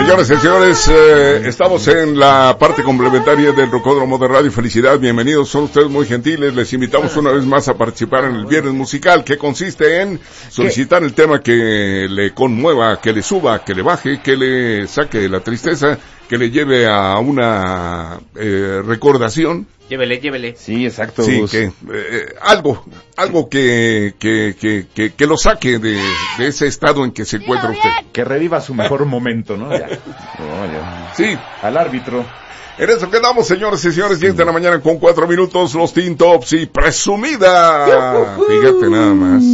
señores y señores, estamos en la parte complementaria del Rocódromo de Radio Felicidad. Bienvenidos, son ustedes muy gentiles. Les invitamos una vez más a participar en el Viernes Musical, que consiste en solicitar el tema que le conmueva, que le suba, que le baje, que le saque de la tristeza, que le lleve a una recordación. Llévele. Sí, exacto. Sí, que algo que lo saque de ese estado en que se encuentra usted. Que reviva su mejor momento, ¿no? Ya. Sí. Al árbitro. En eso quedamos, señores y señores. 10 de la mañana con 4 minutos. Los Teen Tops y Presumida. Fíjate nada más.